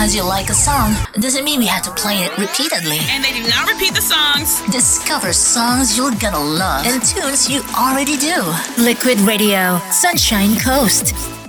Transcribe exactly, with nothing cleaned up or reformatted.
because you like a song doesn't mean we have to play it repeatedly. And they do not repeat the songs. Discover songs you're gonna love and tunes you already do. Liquid Radio, Sunshine Coast.